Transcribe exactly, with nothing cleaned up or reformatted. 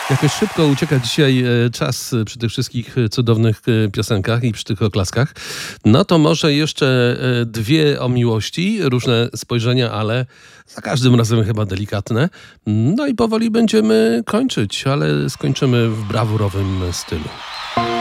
Jakoś szybko ucieka dzisiaj e, czas e, przy tych wszystkich e, cudownych e, piosenkach i przy tych oklaskach. No to może jeszcze e, dwie o miłości, różne spojrzenia, ale za każdym razem chyba delikatne. No i powoli będziemy kończyć, ale skończymy w brawurowym stylu.